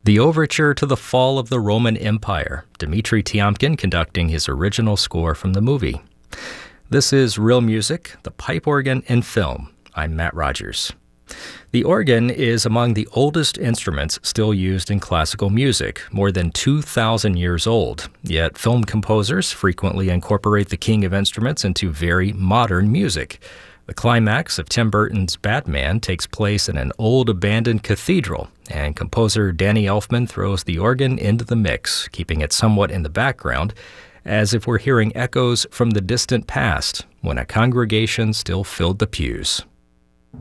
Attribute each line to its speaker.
Speaker 1: The overture to the fall of the Roman Empire, Dmitri Tiomkin conducting his original score from the movie. This is Real Music, the Pipe Organ and Film. I'm Matt Rogers. The organ is among the oldest instruments still used in classical music, more than 2,000 years old. Yet film composers frequently incorporate the king of instruments into very modern music. The climax of Tim Burton's Batman takes place in an old abandoned cathedral, and composer Danny Elfman throws the organ into the mix, keeping it somewhat in the background, as if we're hearing echoes from the distant past when a congregation still filled the pews.